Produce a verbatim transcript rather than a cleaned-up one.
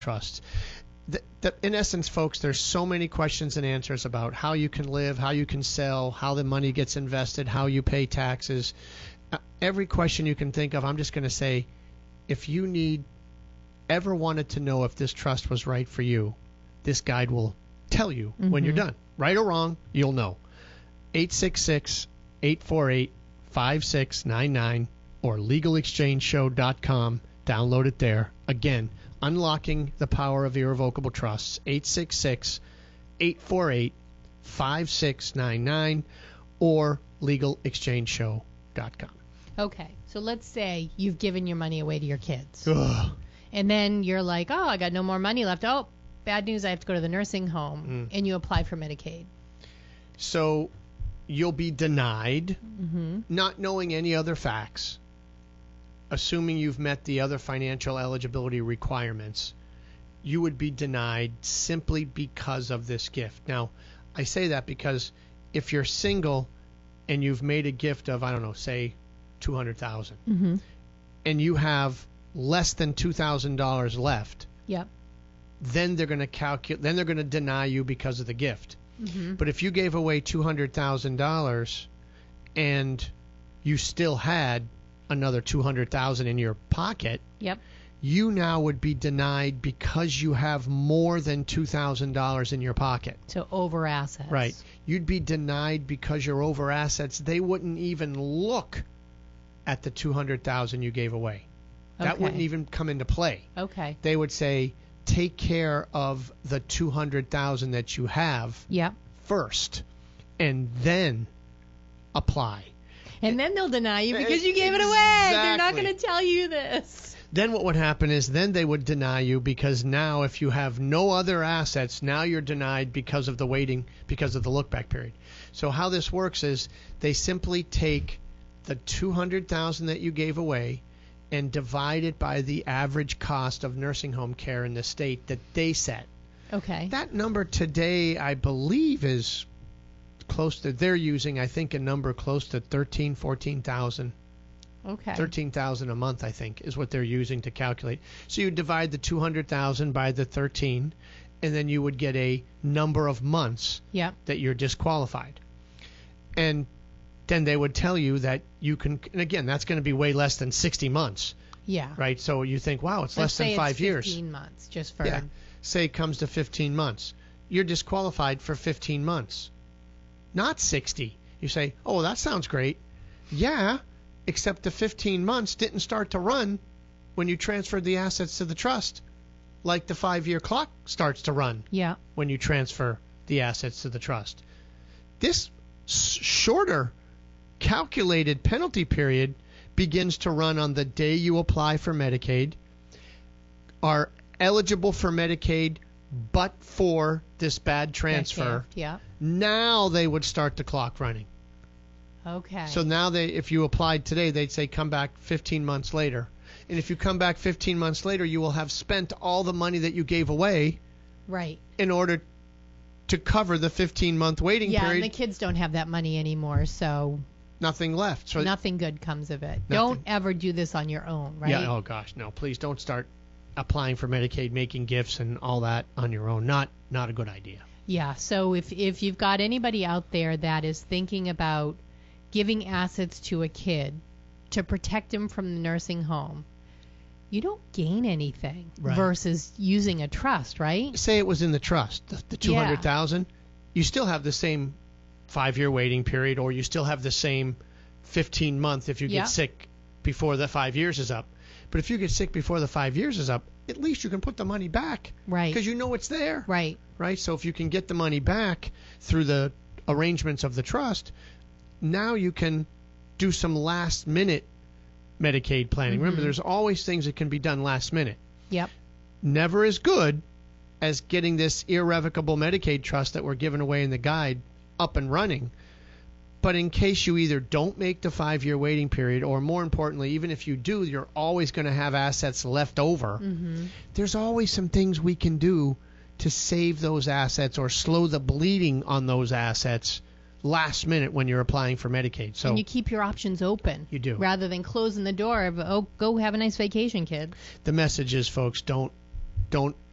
trusts. The, the, in essence, folks, there's so many questions and answers about how you can live, how you can sell, how the money gets invested, how you pay taxes. Uh, every question you can think of, I'm just going to say, if you need, ever wanted to know if this trust was right for you, this guide will tell you mm-hmm. when you're done. Right or wrong, you'll know. eight six six, eight four eight, five six nine nine or legal exchange show dot com. Download it there. Again, Unlocking the Power of Irrevocable Trusts, eight six six, eight four eight, five six nine nine or legal exchange show dot com. Okay, so let's say you've given your money away to your kids. Ugh. And then you're like, oh, I got no more money left. Oh, bad news, I have to go to the nursing home. Mm. And you apply for Medicaid. So you'll be denied, mm-hmm. not knowing any other facts, assuming you've met the other financial eligibility requirements. You would be denied simply because of this gift. Now, I say that because if you're single and you've made a gift of, I don't know, say two hundred thousand dollars, mm-hmm. and you have less than two thousand dollars left, yep. then they're going to calculate. Then they're going to deny you because of the gift. Mm-hmm. But if you gave away two hundred thousand dollars and you still had another two hundred thousand dollars in your pocket, yep. you now would be denied because you have more than two thousand dollars in your pocket. So over assets. Right. You'd be denied because you're over assets. They wouldn't even look at the two hundred thousand dollars you gave away. That okay. wouldn't even come into play. Okay. They would say, take care of the two hundred thousand dollars that you have yep. first, and then apply. And then they'll deny you because you gave exactly. it away. They're not going to tell you this. Then what would happen is then they would deny you because now if you have no other assets, now you're denied because of the waiting, because of the look-back period. So how this works is they simply take the two hundred thousand dollars that you gave away and divide it by the average cost of nursing home care in the state that they set. Okay. That number today, I believe, is close to, they're using, I think, a number close to thirteen, fourteen thousand. Okay. thirteen thousand a month, I think, is what they're using to calculate. So you divide the two hundred thousand by the thirteen, and then you would get a number of months yep. that you're disqualified. And then they would tell you that you can, and again, that's going to be way less than sixty months. Yeah. Right? So you think, wow, it's Let's less than five it's years. fifteen months, just for. Yeah. Say it comes to fifteen months. You're disqualified for fifteen months, not sixty. You say, oh, that sounds great. Yeah, except the fifteen months didn't start to run when you transferred the assets to the trust, like the five-year clock starts to run yeah. when you transfer the assets to the trust. This s- shorter calculated penalty period begins to run on the day you apply for Medicaid, are eligible for Medicaid but for this bad transfer. Yeah. Now they would start the clock running. Okay. So now they, if you applied today, they'd say come back fifteen months later. And if you come back fifteen months later, you will have spent all the money that you gave away right. in order to cover the fifteen-month waiting yeah, period. Yeah, and the kids don't have that money anymore, so nothing left. So nothing good comes of it. Nothing. Don't ever do this on your own, right? Yeah, oh gosh, no. Please don't start applying for Medicaid, making gifts and all that on your own. Not not a good idea. Yeah, so if if you've got anybody out there that is thinking about giving assets to a kid to protect him from the nursing home, you don't gain anything right. versus using a trust, right? Say it was in the trust, the, the two hundred thousand dollars, yeah. you still have the same five-year waiting period, or you still have the same fifteen month if you yeah. get sick before the five years is up. But if you get sick before the five years is up, at least you can put the money back. Right. Because you know it's there. Right. Right? So if you can get the money back through the arrangements of the trust, now you can do some last-minute Medicaid planning. Mm-hmm. Remember, there's always things that can be done last minute. Yep. Never as good as getting this irrevocable Medicaid trust that we're giving away in the guide up and running. But in case you either don't make the five-year waiting period, or more importantly, even if you do, you're always going to have assets left over. Mm-hmm. There's always some things we can do to save those assets or slow the bleeding on those assets last minute when you're applying for Medicaid. So and you keep your options open. You do. Rather than closing the door of, oh, go have a nice vacation, kid. The message is, folks, don't don't